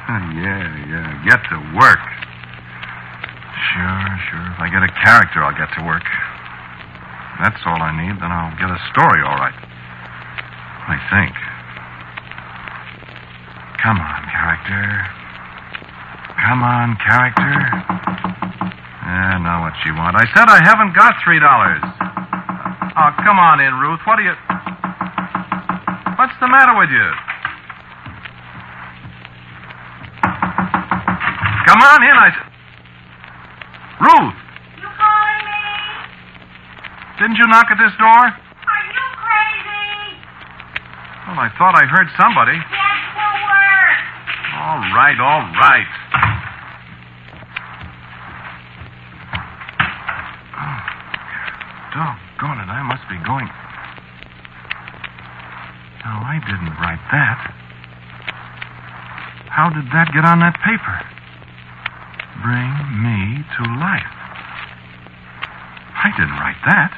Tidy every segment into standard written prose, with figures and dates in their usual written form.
Yeah. Get to work. Sure. If I get a character, I'll get to work. That's all I need, then I'll get a story all right. I think. Come on, character. Now what you want? I said I haven't got $3. Oh, come on in, Ruth. What's the matter with you? Come on in, Ruth! You calling me? Didn't you knock at this door? Are you crazy? Well, I thought I heard somebody. Get to work. All right. Oh, doggone it, I must be going. No, I didn't write that. How did that get on that paper? Bring me to life. I didn't write that.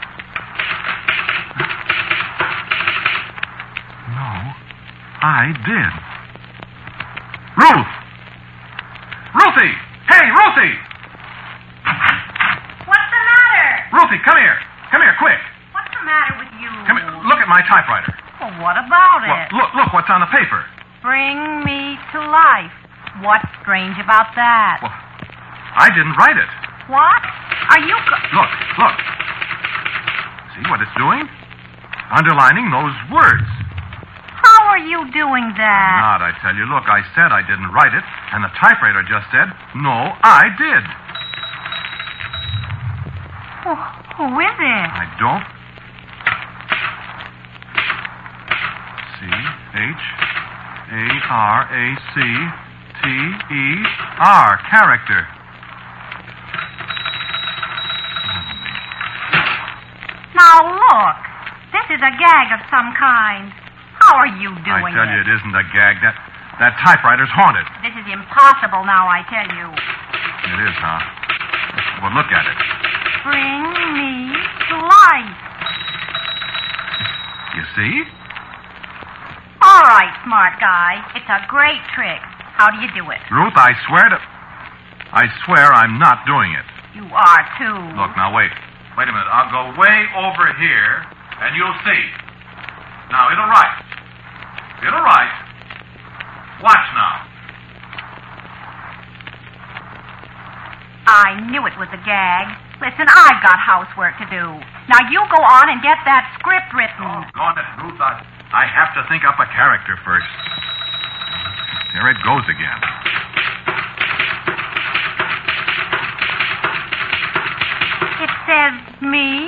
No, I did. Ruth! Ruthie! Hey, Ruthie! What's the matter? Ruthie, come here. Come here, quick. What's the matter with you? Come here. Look at my typewriter. Well, what about it? Look what's on the paper. Bring me to life. What's strange about that? Well, I didn't write it. What? Are you... Look. See what it's doing? Underlining those words. How are you doing that? Not, I tell you. Look, I said I didn't write it, and the typewriter just said, no, I did. Who is it? I don't... C-H-A-R-A-C-T-E-R. Character. Now, look. This is a gag of some kind. How are you doing I tell you, it isn't a gag. That typewriter's haunted. This is impossible now, I tell you. It is, huh? Well, look at it. Bring me to life. You see? All right, smart guy. It's a great trick. How do you do it? Ruth, I swear I'm not doing it. You are, too. Look, now, wait. Wait a minute. I'll go way over here, and you'll see. Now, it'll write. Watch now. I knew it was a gag. Listen, I've got housework to do. Now, you go on and get that script written. Doggone it, Ruth. I have to think up a character first. Here it goes again. It says me.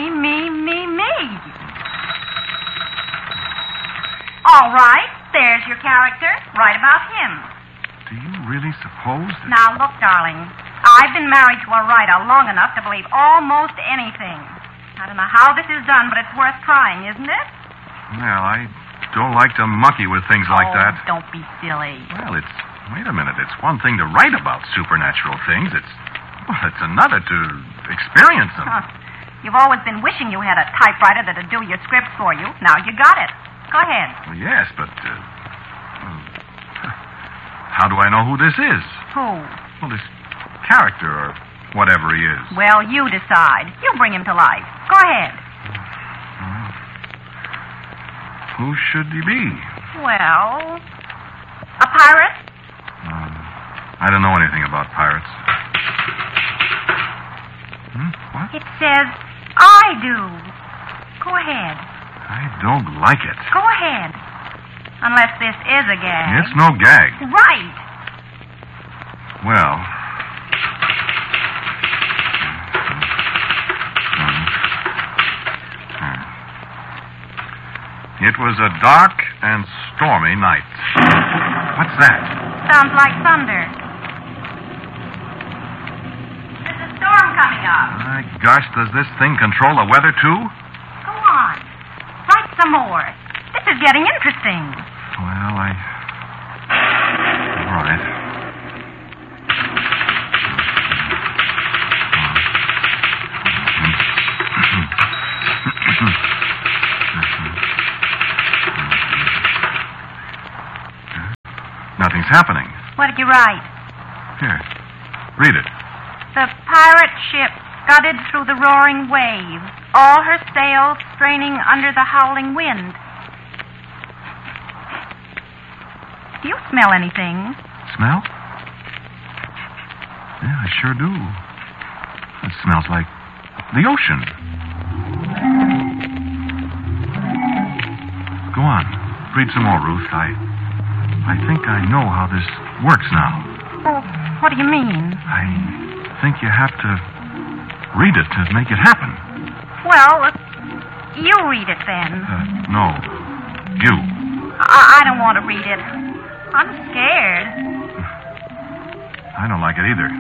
All right, there's your character. Write about him. Do you really suppose that... Now, look, darling. I've been married to a writer long enough to believe almost anything. I don't know how this is done, but it's worth trying, isn't it? Well, I don't like to monkey with things like that. Don't be silly. Well, wait a minute. It's one thing to write about supernatural things. It's another to experience them. Huh. You've always been wishing you had a typewriter that'd do your script for you. Now you got it. Go ahead. Well, yes, but... how do I know who this is? Who? Well, this character or whatever he is. Well, you decide. You bring him to life. Go ahead. Who should he be? Well, a pirate? I don't know anything about pirates. What? It says, I do. Go ahead. I don't like it. Go ahead. Unless this is a gag. It's no gag. Right. Well... It was a dark and stormy night. What's that? Sounds like thunder. There's a storm coming up. My gosh, does this thing control the weather, too? Go on. Write some more. This is getting interesting. Well, all right. Nothing's happening. What did you write? Here. Read it. The pirate ship scudded through the roaring waves, all her sails straining under the howling wind. Do you smell anything? Smell? Yeah, I sure do. It smells like the ocean. Go on. Read some more, Ruth. I think I know how this works now. Oh, what do you mean? I think you have to read it to make it happen. Well, you read it then. No. You. I don't want to read it. I'm scared. I don't like it either.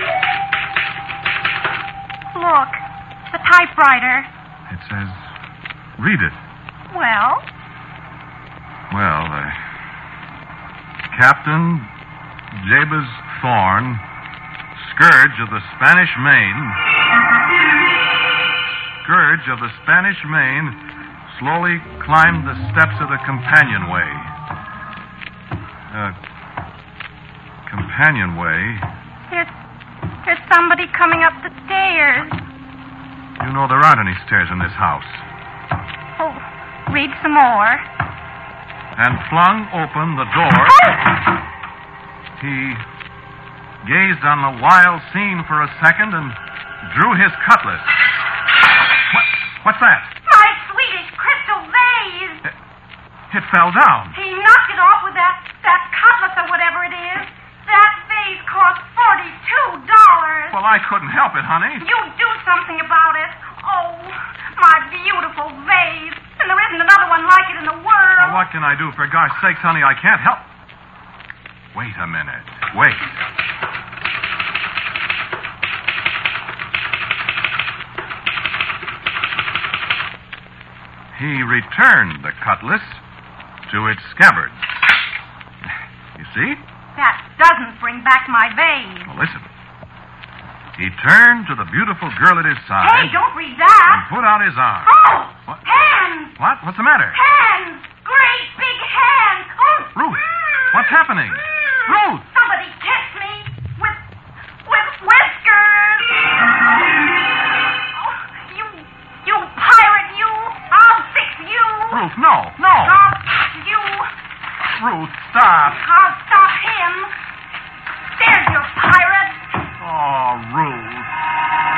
Look, the typewriter. It says, read it. Well? Well, Captain Jabez Thorne, Scourge of the Spanish Main, slowly climbed the steps of the companionway. Companionway? There's somebody coming up the stairs. You know there aren't any stairs in this house. Oh, read some more. And flung open the door. He gazed on the wild scene for a second and drew his cutlass. What's that? My Swedish crystal vase. It fell down. He knocked it off with that cutlass or whatever it is. That vase cost $42. Well, I couldn't help it, honey. You do something about it. Oh, my beautiful vase. And there isn't another one like it in the world. Well, what can I do? For gosh sakes, honey, I can't help. Wait a minute. Wait. He returned the cutlass to its scabbard. You see? That doesn't bring back my vase. Well, listen. He turned to the beautiful girl at his side. Hey, don't read that. And put out his arm. Oh! What? Hands! What? What's the matter? Hands! Great big hands! Oh! Ruth, what's happening? Ruth! Somebody catch me with whiskers! Oh, you pirate, you! I'll fix you! Ruth, no! I'll fix you! Ruth, stop! I'll stop him! There's your pirate! Oh, Ruth.